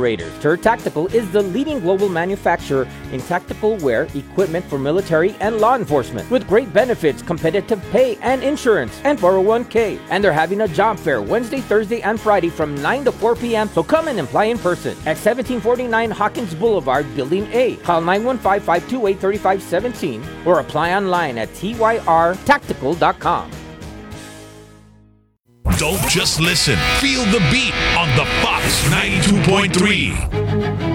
operators. TYR Tactical is the leading global manufacturer in tactical wear equipment for military and law enforcement, with great benefits, competitive pay and insurance, and 401k. And they're having a job fair Wednesday, Thursday, and Friday from 9 to 4 p.m. So come and apply in person at 1749 Hawkins Boulevard, Building A. Call 915-528-3517 or apply online at tyrtactical.com. Don't just listen. Feel the beat on the Fox 92.3.